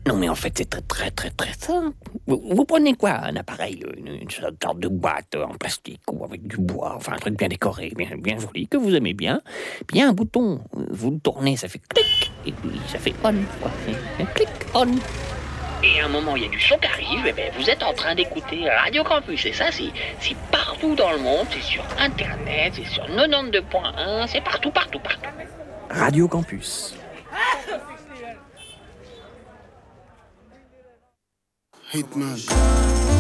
Non, mais en fait, c'est très simple. Vous prenez quoi? Un appareil, une sorte de boîte en plastique ou avec du bois, enfin un truc bien décoré, bien joli, que vous aimez bien. Puis il y a un bouton, vous le tournez, ça fait clic, et puis ça fait on, quoi. C'est clic, on. Et à un moment, il y a du son qui arrive, et bien vous êtes en train d'écouter Radio Campus. Et ça, c'est partout dans le monde, c'est sur Internet, c'est sur 92.1, c'est partout. Radio Campus. Hitman.